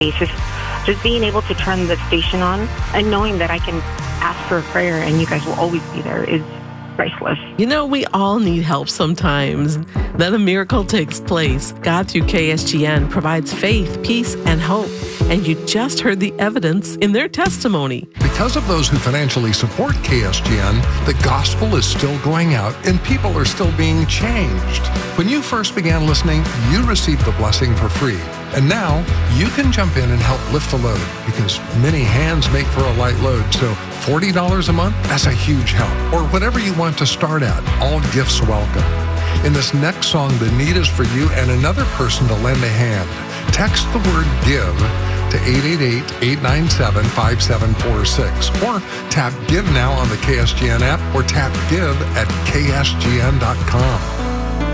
basis. Just being able to turn the station on and knowing that I can ask for a prayer and you guys will always be there is priceless. You know, we all need help sometimes. Then a miracle takes place. God, through KSGN, provides faith, peace, and hope. And you just heard the evidence in their testimony. Because of those who financially support KSGN, the gospel is still going out and people are still being changed. When you first began listening, you received the blessing for free. And now you can jump in and help lift the load because many hands make for a light load. So $40 a month, that's a huge help. Or whatever you want to start at, all gifts welcome. In this next song, the need is for you and another person to lend a hand. Text the word GIVE to 888-897-5746 or tap Give Now on the KSGN app or tap Give at ksgn.com.